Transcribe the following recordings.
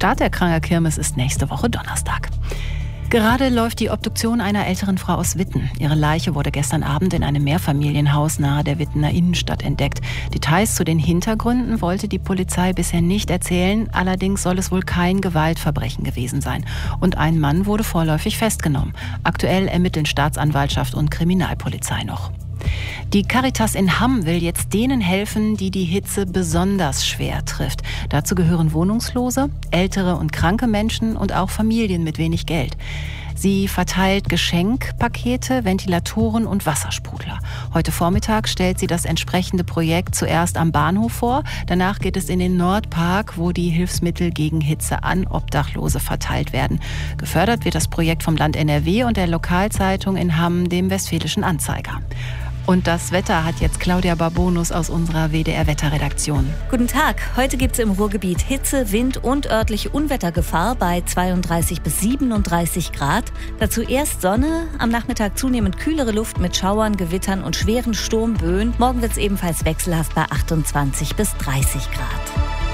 Start der Krangerkirmes ist nächste Woche Donnerstag. Gerade läuft die Obduktion einer älteren Frau aus Witten. Ihre Leiche wurde gestern Abend in einem Mehrfamilienhaus nahe der Wittener Innenstadt entdeckt. Details zu den Hintergründen wollte die Polizei bisher nicht erzählen. Allerdings soll es wohl kein Gewaltverbrechen gewesen sein. Und ein Mann wurde vorläufig festgenommen. Aktuell ermitteln Staatsanwaltschaft und Kriminalpolizei noch. Die Caritas in Hamm will jetzt denen helfen, die die Hitze besonders schwer trifft. Dazu gehören Wohnungslose, ältere und kranke Menschen und auch Familien mit wenig Geld. Sie verteilt Geschenkpakete, Ventilatoren und Wassersprudler. Heute Vormittag stellt sie das entsprechende Projekt zuerst am Bahnhof vor. Danach geht es in den Nordpark, wo die Hilfsmittel gegen Hitze an Obdachlose verteilt werden. Gefördert wird das Projekt vom Land NRW und der Lokalzeitung in Hamm, dem Westfälischen Anzeiger. Und das Wetter hat jetzt Claudia Barbonus aus unserer WDR-Wetterredaktion. Guten Tag. Heute gibt es im Ruhrgebiet Hitze, Wind und örtliche Unwettergefahr bei 32 bis 37 Grad. Dazu erst Sonne, am Nachmittag zunehmend kühlere Luft mit Schauern, Gewittern und schweren Sturmböen. Morgen wird es ebenfalls wechselhaft bei 28 bis 30 Grad.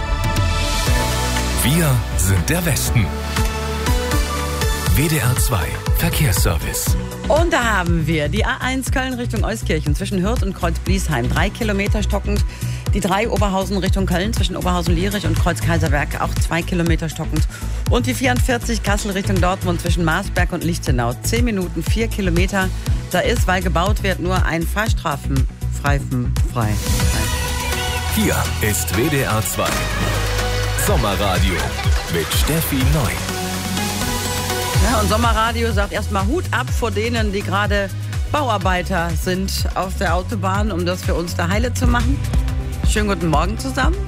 Wir sind der Westen. WDR 2 Verkehrsservice. Und da haben wir die A1 Köln Richtung Euskirchen zwischen Hürth und Kreuz-Bliesheim. 3 Kilometer stockend. Die 3 Oberhausen Richtung Köln zwischen Oberhausen-Lierich und Kreuz-Kaiserwerk auch 2 Kilometer stockend. Und die 44 Kassel Richtung Dortmund zwischen Marsberg und Lichtenau. 10 Minuten, 4 Kilometer. Da ist, weil gebaut wird, nur ein Fahrstrafenstreifen frei. Hier ist WDR 2 Sommerradio mit Steffi Neu. Ja, und Sommerradio sagt erstmal Hut ab vor denen, die gerade Bauarbeiter sind auf der Autobahn, um das für uns da heile zu machen. Schönen guten Morgen zusammen.